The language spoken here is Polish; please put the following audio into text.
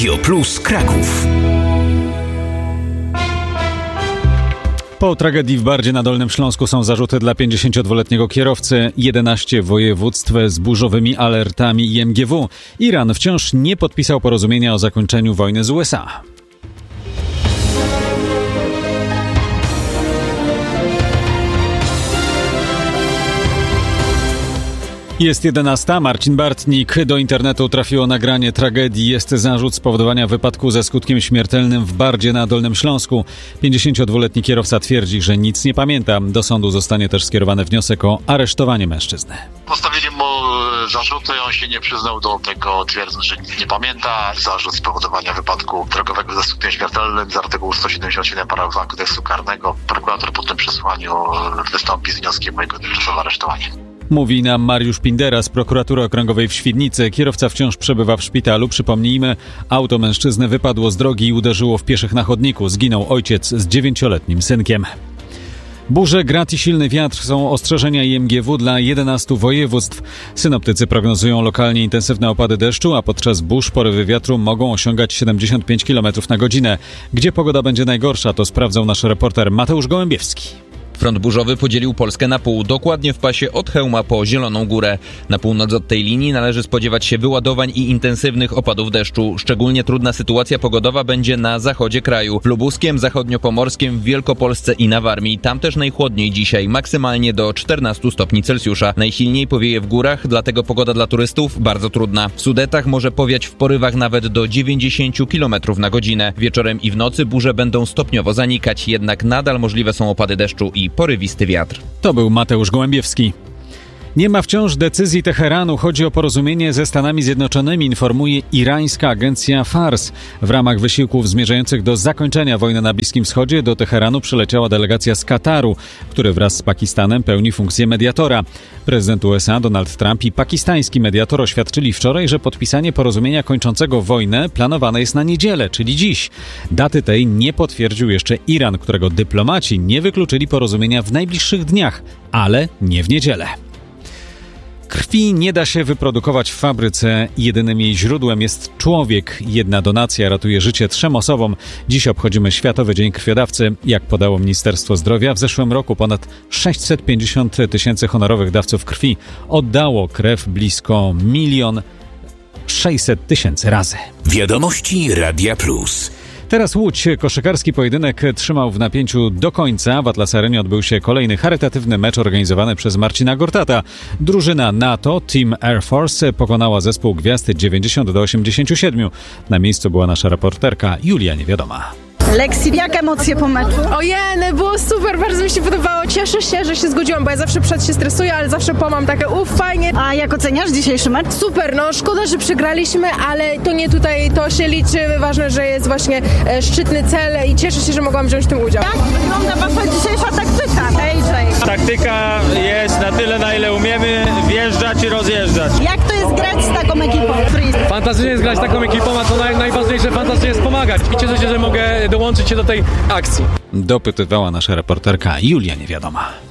Radio Plus Kraków. Po tragedii w Bardzie na Dolnym Śląsku są zarzuty dla 52-letniego kierowcy. 11 województw z burzowymi alertami IMGW. Iran wciąż nie podpisał porozumienia o zakończeniu wojny z USA. Jest 11. Marcin Bartnik. Do internetu trafiło nagranie tragedii. Jest zarzut spowodowania wypadku ze skutkiem śmiertelnym w Bardzie na Dolnym Śląsku. 52-letni kierowca twierdzi, że nic nie pamięta. Do sądu zostanie też skierowany wniosek o aresztowanie mężczyzny. Postawili mu zarzuty, on się nie przyznał do tego, twierdząc, że nic nie pamięta. Zarzut spowodowania wypadku drogowego ze skutkiem śmiertelnym z artykułu 177 paragraf 2 kodeksu karnego. Prokurator po tym przesłaniu wystąpi z wnioskiem o jego tymczasowe aresztowanie. Mówi nam Mariusz Pindera z Prokuratury Okręgowej w Świdnicy. Kierowca wciąż przebywa w szpitalu. Przypomnijmy, auto mężczyzny wypadło z drogi i uderzyło w pieszych na chodniku. Zginął ojciec z 9-letnim synkiem. Burze, grad i silny wiatr są ostrzeżenia IMGW dla 11 województw. Synoptycy prognozują lokalnie intensywne opady deszczu, a podczas burz porywy wiatru mogą osiągać 75 km na godzinę. Gdzie pogoda będzie najgorsza, to sprawdzał nasz reporter Mateusz Gołębiewski. Front burzowy podzielił Polskę na pół, dokładnie w pasie od Chełma po Zieloną Górę. Na północ od tej linii należy spodziewać się wyładowań i intensywnych opadów deszczu. Szczególnie trudna sytuacja pogodowa będzie na zachodzie kraju. W Lubuskiem, Zachodniopomorskiem, w Wielkopolsce i na Warmii. Tam też najchłodniej dzisiaj, maksymalnie do 14 stopni Celsjusza. Najsilniej powieje w górach, dlatego pogoda dla turystów bardzo trudna. W Sudetach może powiać w porywach nawet do 90 km na godzinę. Wieczorem i w nocy burze będą stopniowo zanikać, jednak nadal możliwe są opady deszczu i porywisty wiatr. To był Mateusz Gołębiewski. Nie ma wciąż decyzji Teheranu. Chodzi o porozumienie ze Stanami Zjednoczonymi, informuje irańska agencja Fars. W ramach wysiłków zmierzających do zakończenia wojny na Bliskim Wschodzie do Teheranu przyleciała delegacja z Kataru, który wraz z Pakistanem pełni funkcję mediatora. Prezydent USA Donald Trump i pakistański mediator oświadczyli wczoraj, że podpisanie porozumienia kończącego wojnę planowane jest na niedzielę, czyli dziś. Daty tej nie potwierdził jeszcze Iran, którego dyplomaci nie wykluczyli porozumienia w najbliższych dniach, ale nie w niedzielę. Krwi nie da się wyprodukować w fabryce. Jedynym jej źródłem jest człowiek. Jedna donacja ratuje życie 3 osobom. Dziś obchodzimy Światowy Dzień Krwiodawcy. Jak podało Ministerstwo Zdrowia, w zeszłym roku ponad 650 000 honorowych dawców krwi oddało krew blisko 1 600 000 razy. Wiadomości Radia Plus. Teraz Łódź. Koszykarski pojedynek trzymał w napięciu do końca. W Atlas Arenie odbył się kolejny charytatywny mecz organizowany przez Marcina Gortata. Drużyna NATO Team Air Force pokonała zespół Gwiazd 90-87. Na miejscu była nasza reporterka Julia Niewiadoma. Leksi, jak emocje po meczu? Ojej, było super, bardzo mi się podobało. Cieszę się, że się zgodziłam, bo ja zawsze przed się stresuję, ale zawsze mam takie fajnie. A jak oceniasz dzisiejszy mecz? Super, no szkoda, że przegraliśmy, ale to nie tutaj, to się liczy. Ważne, że jest właśnie szczytny cel i cieszę się, że mogłam wziąć w tym udział. Jak wygląda wasza dzisiejsza taktyka, AJ? Taktyka jest na tyle, na ile umiemy wjeżdżać i rozjeżdżać. Jak to jest grać z taką ekipą? Fantastycznie jest grać z taką ekipą, a co najważniejsze, fantastycznie jest pomagać. I cieszę się, że mogę dołączyć się do tej akcji. Dopytywała nasza reporterka Julia Niewiadoma.